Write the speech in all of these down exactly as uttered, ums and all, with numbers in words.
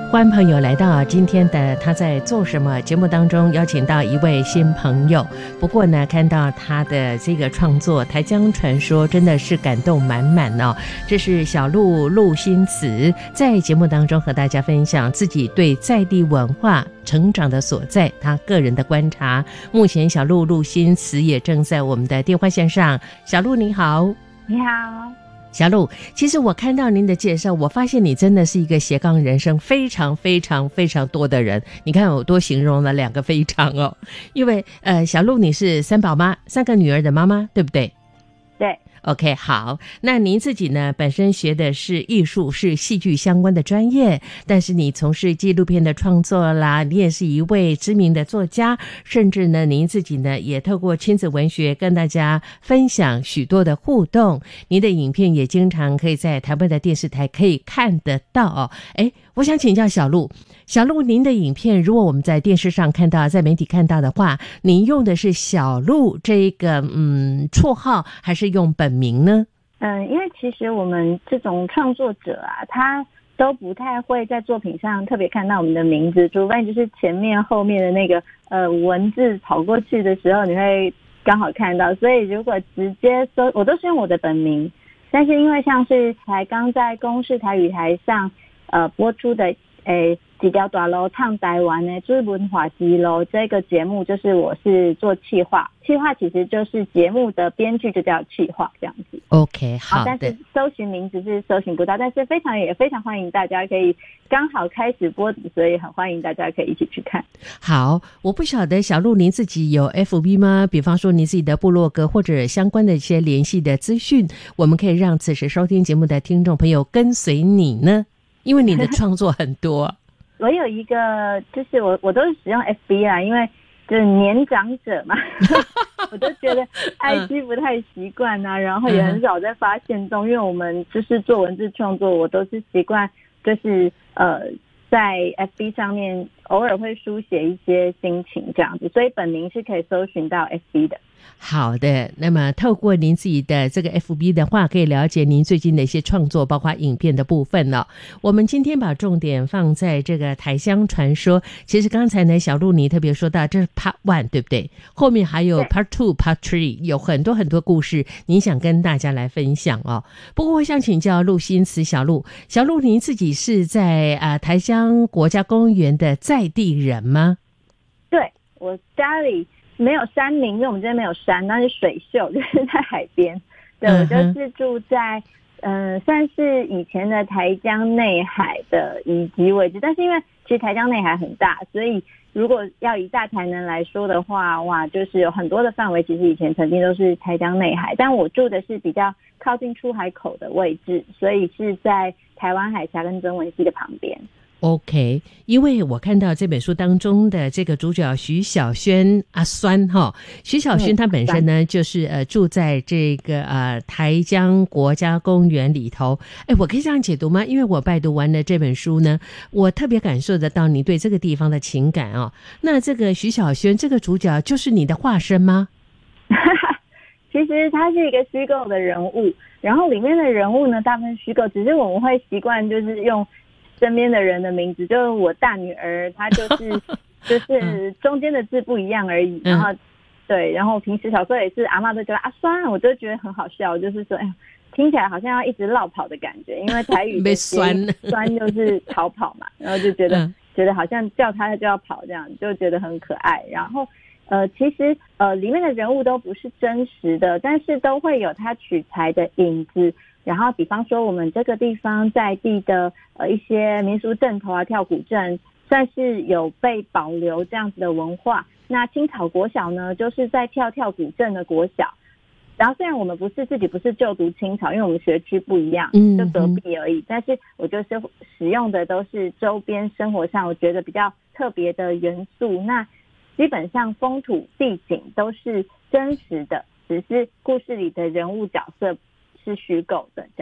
欢迎朋友来到今天的他在做什么节目当中，邀请到一位新朋友。不过呢，看到他的这个创作《台江传说》真的是感动满满哦。这是小陆陆心慈在节目当中和大家分享自己对在地文化成长的所在，他个人的观察。目前小陆陆心慈也正在我们的电话线上。小陆你好。 你好。 小陆，其实我看到您的介绍，我发现你真的是一个斜杠人生非常非常非常多的人。你看我多形容了两个非常哦，因为呃，小陆你是三宝妈，三个女儿的妈妈，对不对？ 对。 OK， 好，那您自己呢，本身学的是艺术，是戏剧相关的专业，但是你从事纪录片的创作啦，你也是一位知名的作家，甚至呢，您自己呢也透过亲子文学跟大家分享许多的互动，您的影片也经常可以在台湾的电视台可以看得到哦。诶，我想请教小陆，小陆您的影片如果我们在电视上看到，在媒体看到的话，您用的是小陆这个嗯绰号，还是用本名呢？ 嗯，因为其实我们这种创作者啊，他都不太会在作品上特别看到我们的名字，除非就是前面后面的那个呃文字跑过去的时候，你会刚好看到。所以如果直接搜，我都是用我的本名。但是因为像是才刚在公视台语台上呃播出的诶几条大路唱台湾的追文化之路这个节目，就是我是做企划，企划其实就是节目的编剧，就叫企划这样子。 OK， 好的。 但是搜寻名字是搜寻不到，但是非常也非常欢迎大家可以刚好开始播，所以很欢迎大家可以一起去看。 好，我不晓得小陆您自己有 F B 吗？比方说您自己的部落格或者相关的一些联系的资讯，我们可以让此时收听节目的听众朋友跟随你呢，因为你的创作很多。 我有一个，就是我我都是使用 F B 啦，因为就是年长者嘛，我都觉得 I G 不太习惯啊，然后也很少在发现中，因为我们就是做文字创作，我都是习惯就是呃在 F B 上面偶尔会书写一些心情这样子，所以本名是可以搜寻到 F B 的。 好的，那么透过您自己的这个 F B 的话，可以了解您最近的一些创作，包括影片的部分了。我们今天把重点放在这个台江传说。其实刚才呢，小陆你特别说到这是 Part One， 对不对？后面还有 Part Two、Part Three， 有很多很多故事，您想跟大家来分享哦。不过我想请教陆心慈小陆，小陆您自己是在啊、呃、台江国家公园的在地人吗？ 对，我家里没有山林，因为我们这边没有山，那是水秀，就是在海边。对，我就是住在嗯、呃，算是以前的台江内海的遗迹位置。但是因为其实台江内海很大，所以如果要以大台南来说的话，哇，就是有很多的范围，其实以前曾经都是台江内海。但我住的是比较靠近出海口的位置，所以是在台湾海峡跟曾文溪的旁边。 OK， 因为我看到这本书当中的这个主角徐小轩阿酸哈，徐小轩他本身呢、嗯、就是呃住在这个呃台江国家公园里头。哎，我可以这样解读吗？因为我拜读完了这本书呢，我特别感受得到你对这个地方的情感哦。那这个徐小轩这个主角就是你的化身吗？ 其实他是一个虚构的人物，然后里面的人物呢大部分虚构，只是我们会习惯就是用身边的人的名字，就是我大女儿，她就是就是中间的字不一样而已。然后对，然后平时小时候也是阿嬷都叫她阿酸，我就觉得很好笑，就是说，哎呀，听起来好像要一直落跑的感觉，因为台语的酸酸就是逃跑嘛，然后就觉得、嗯、觉得好像叫她就要跑这样，就觉得很可爱。然后呃，其实呃里面的人物都不是真实的，但是都会有他取材的影子。然后比方说我们这个地方在地的呃一些民俗阵头啊、跳古阵，算是有被保留这样子的文化。那青草国小呢，就是在跳跳古阵的国小。然后虽然我们不是自己不是就读青草，因为我们学区不一样，就隔壁而已，但是我就是使用的都是周边生活上我觉得比较特别的元素。那基本上风土地景都是真实的，只是故事里的人物角色是虚构的这样。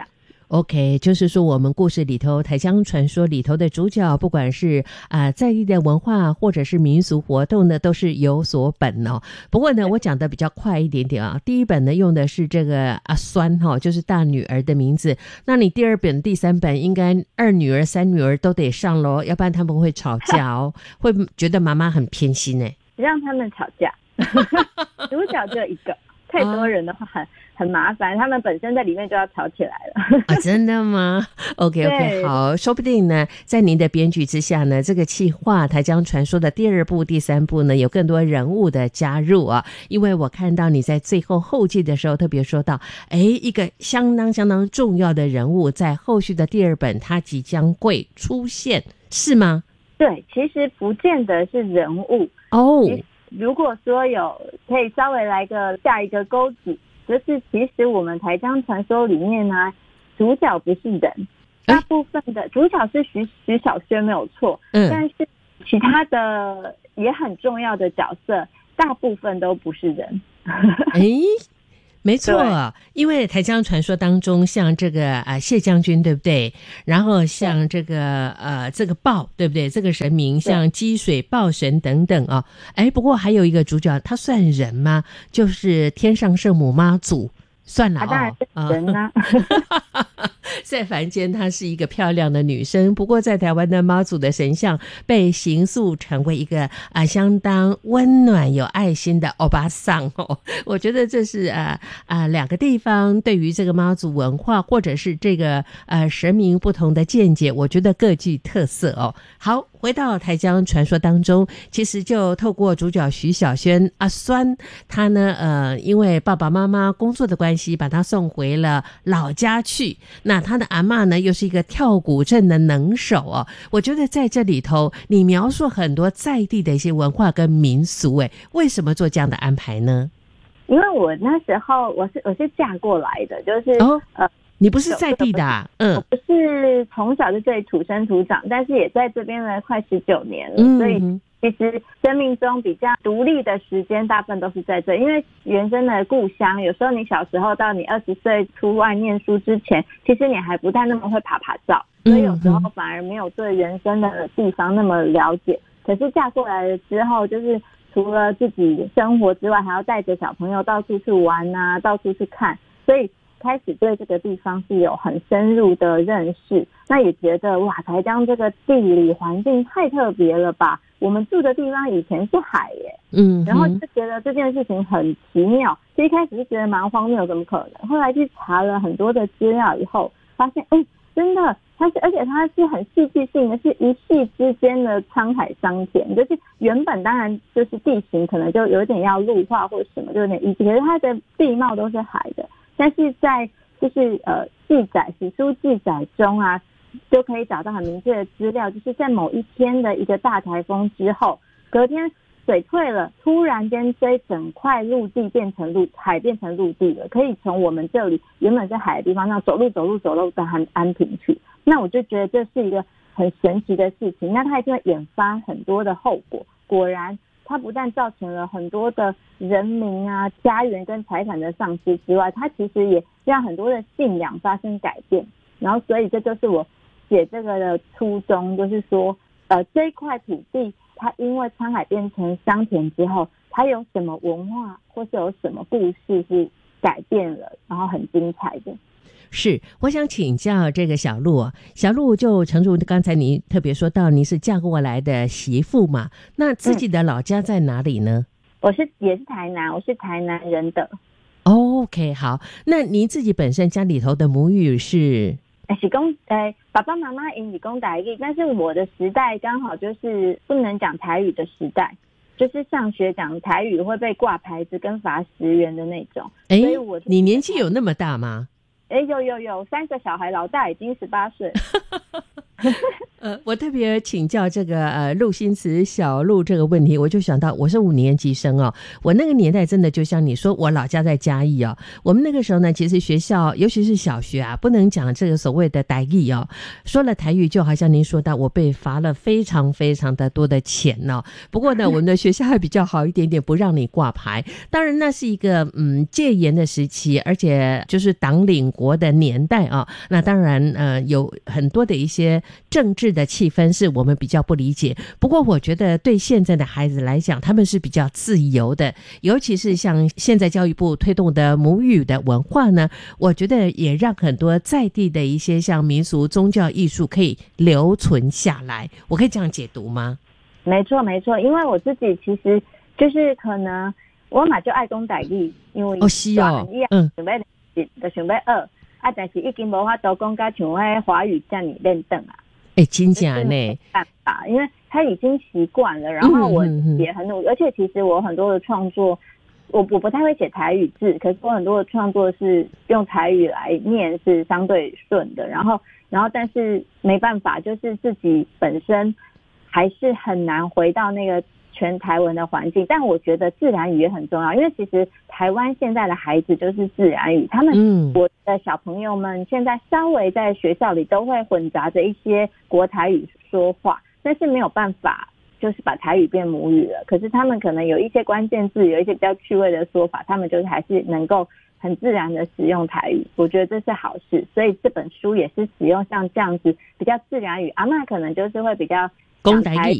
OK， 就是说我们故事里头台江传说里头的主角，不管是啊、呃、在地的文化或者是民俗活动呢，都是有所本哦。不过呢，我讲的比较快一点点啊。第一本呢用的是这个阿酸哈、哦，就是大女儿的名字。那你第二本、第三本应该二女儿、三女儿都得上咯，要不然他们会吵架哦，会觉得妈妈很偏心哎。 让他们吵架，主角只有一个。太多人的话很、哦、很麻烦，他们本身在里面就要吵起来了。 啊，真的吗 ？OK OK， 好，说不定呢，在您的编剧之下呢，这个企划台江传说的第二部、第三部呢，有更多人物的加入啊。因为我看到你在最后后记的时候特别说到，哎，一个相当相当重要的人物在后续的第二本他即将会出现，是吗？ 对，其实不见得是人物哦。 如果说有可以稍微来个下一个钩子，就是其实我们台江传说里面呢，主角不是人，大部分的主角是徐徐小轩没有错，嗯，但是其他的也很重要的角色，大部分都不是人。 哎没错，因为台江传说当中，像这个啊、呃、谢将军，对不对？然后像这个呃这个豹，对不对？这个神明像积水豹神等等啊。哎，不过还有一个主角，他算人吗？就是天上圣母妈祖。算了哦， 当然是人啊。 在凡间她是一个漂亮的女生，不过在台湾的妈祖的神像被形塑成为一个啊、呃、相当温暖有爱心的欧巴桑哦。我觉得这是啊啊、呃、两个地方对于这个妈祖文化或者是这个呃神明不同的见解，我觉得各具特色哦。好，回到台江传说当中，其实就透过主角徐小轩阿酸，他呢呃因为爸爸妈妈工作的关系，把他送回了老家去。那他的阿嬷呢又是一个跳古镇的能手哦。我觉得在这里头你描述很多在地的一些文化跟民俗，诶，为什么做这样的安排呢？ 因为我那时候我是我是嫁过来的，就是哦呃你不是在地的啊？嗯，我不是从小就这里土生土长，但是也在这边了快十九年了， 嗯， 所以其实生命中比较独立的时间大部分都是在这，因为原生的故乡，有时候你小时候到你二十岁出外念书之前，其实你还不太那么会爬爬照，所以有时候反而没有对原生的地方那么了解。可是嫁过来了之后，就是除了自己生活之外，还要带着小朋友到处去玩啊，到处去看，所以开始对这个地方是有很深入的认识。那也觉得哇，台江这个地理环境太特别了吧，我们住的地方以前是海耶，嗯，然后就觉得这件事情很奇妙。其实一开始是觉得蛮荒谬，怎么可能？后来去查了很多的资料以后，发现哎，真的，它是，而且它是很戏剧性的，是一夕之间的沧海桑田。就是原本当然就是地形可能就有点要陆化或者什么，就有点遗迹，可是它的地貌都是海的。但是在就是呃记载史书记载中啊，就可以找到很明确的资料，就是在某一天的一个大台风之后，隔天水退了，突然间这一整块陆地变成陆海变成陆地了，可以从我们这里原本是海的地方，那走路走路走路到安安平去。那我就觉得这是一个很神奇的事情，那它一定会引发很多的后果。果然它不但造成了很多的人民啊、家园跟财产的丧失之外，它其实也让很多的信仰发生改变。然后，所以这就是我写这个的初衷，就是说，呃，这一块土地它因为沧海变成桑田之后，它有什么文化或是有什么故事是改变了，然后很精彩的。 是，我想请教这个小陆，小陆就诚如刚才你特别说到，你是嫁过来的媳妇嘛？那自己的老家在哪里呢？ 嗯、我是也是台南，我是台南人的。 OK， 好，那您自己本身家里头的母语是？ 是讲呃，爸爸妈妈因是讲台语，但是我的时代刚好就是不能讲台语的时代。就是上学讲台语会被挂牌子跟罚十元的那种。哎，所以我你年纪有那么大吗？ 哎，有有有，三个小孩，老大已经十八岁。 呃，我特别请教这个呃陆星慈小陆这个问题，我就想到我是五年级生哦，我那个年代真的就像你说，我老家在嘉义哦，我们那个时候呢，其实学校尤其是小学啊，不能讲这个所谓的台语哦，说了台语就好像您说到，我被罚了非常非常的多的钱哦。不过呢，我们的学校还比较好一点点，不让你挂牌。当然那是一个嗯戒严的时期，而且就是党领国的年代啊。那当然呃有很多的一些政治的气氛是我们比较不理解，不过我觉得对现在的孩子来讲，他们是比较自由的，尤其是像现在教育部推动的母语的文化呢，我觉得也让很多在地的一些像民俗宗教艺术可以留存下来，我可以这样解读吗？ 没错没错，因为我自己其实就是可能我嘛就爱讲台语，因为哦是哦，嗯， 想要就想要学啊，但是已经无法度讲甲像迄华语这样练等啊。 哎、欸，真假呢？ 没办法，因为他已经习惯了，然后我也很努力，嗯嗯嗯，而且其实我很多的创作，我我不太会写台语字，可是我很多的创作是用台语来念，是相对顺的。然后，然后但是没办法，就是自己本身还是很难回到那个全台文的环境。但我觉得自然语也很重要，因为其实台湾现在的孩子就是自然语，他们、嗯、我的小朋友们现在稍微在学校里都会混杂着一些国台语说话，但是没有办法就是把台语变母语了。可是他们可能有一些关键字，有一些比较趣味的说法，他们就是还是能够很自然的使用台语，我觉得这是好事。所以这本书也是使用像这样子比较自然语，阿嬷可能就是会比较讲台语